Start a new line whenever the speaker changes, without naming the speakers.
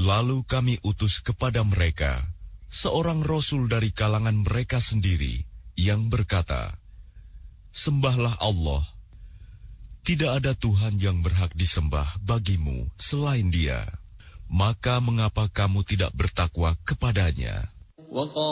Lalu kami utus kepada mereka seorang rasul dari kalangan mereka sendiri yang berkata, "Sembahlah Allah. Tidak ada Tuhan yang berhak disembah bagimu selain Dia. Maka mengapa kamu tidak bertakwa kepadanya?"